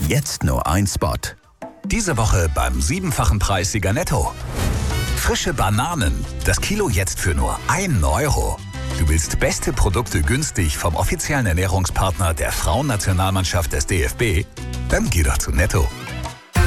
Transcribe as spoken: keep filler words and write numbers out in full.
Jetzt nur ein Spot. Diese Woche beim siebenfachen Preissieger Netto. Frische Bananen. Das Kilo jetzt für nur einen Euro. Du willst beste Produkte günstig vom offiziellen Ernährungspartner der Frauennationalmannschaft des D F B? Dann geh doch zu Netto.